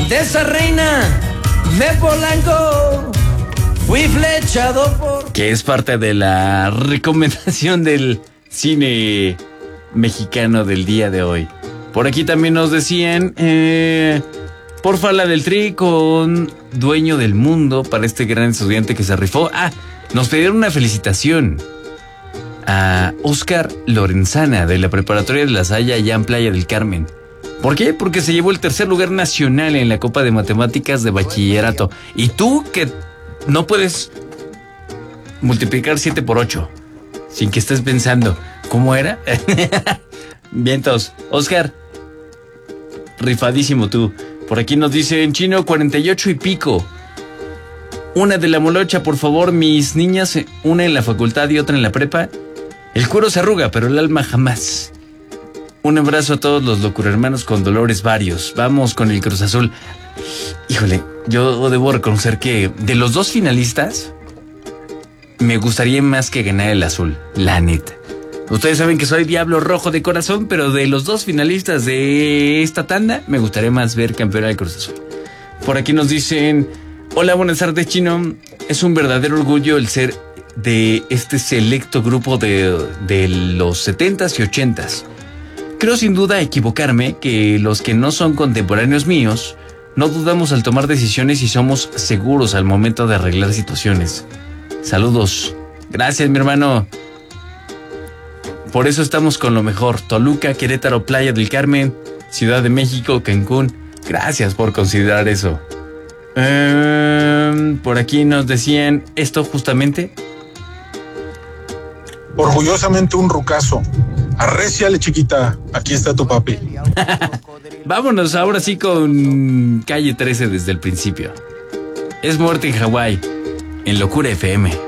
de esa reina de Polanco fui flechado por... Que es parte de la recomendación del cine mexicano del día de hoy. Por aquí también nos decían, porfa la del Tri con Dueño del Mundo para este gran estudiante que se rifó. Nos pidieron una felicitación a Oscar Lorenzana de la Preparatoria de La Salle allá en Playa del Carmen. ¿Por qué? Porque se llevó el tercer lugar nacional en la Copa de Matemáticas de Bachillerato. Y tú que no puedes multiplicar 7 por 8 sin que estés pensando, ¿cómo era? Vientos. Oscar, rifadísimo tú. Por aquí nos dice en chino 48 y pico. Una de la molocha, por favor, mis niñas, una en la facultad y otra en la prepa. El cuero se arruga, pero el alma jamás. Un abrazo a todos los locurhermanos con dolores varios. Vamos con el Cruz Azul. Híjole, yo debo reconocer que de los dos finalistas, me gustaría más que ganar el azul, la neta. Ustedes saben que soy diablo rojo de corazón, pero de los dos finalistas de esta tanda, me gustaría más ver campeón al Cruz Azul. Por aquí nos dicen, hola, buenas tardes, Chino. Es un verdadero orgullo el ser de este selecto grupo de los 70s y 80s. Creo sin duda equivocarme que los que no son contemporáneos míos, no dudamos al tomar decisiones y somos seguros al momento de arreglar situaciones. Saludos. Gracias, mi hermano. Por eso estamos con lo mejor. Toluca, Querétaro, Playa del Carmen, Ciudad de México, Cancún. Gracias por considerar eso. Por aquí nos decían esto justamente. Orgullosamente un rucazo. Arréciale, chiquita. Aquí está tu papi. Vámonos ahora sí con Calle 13 desde el principio. Es muerte en Hawái, en Locura FM.